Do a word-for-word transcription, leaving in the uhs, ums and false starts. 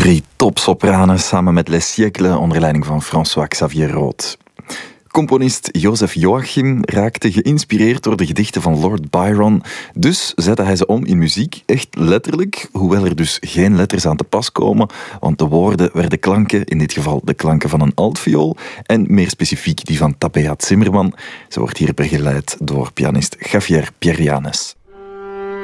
Drie topsopranen samen met Les Siècles onder leiding van François-Xavier Roth. Componist Joseph Joachim raakte geïnspireerd door de gedichten van Lord Byron. Dus zette hij ze om in muziek, echt letterlijk, hoewel er dus geen letters aan te pas komen, want de woorden werden klanken, in dit geval de klanken van een altviool, en meer specifiek die van Tabea Zimmerman. Ze wordt hier begeleid door pianist Javier Pierrianes.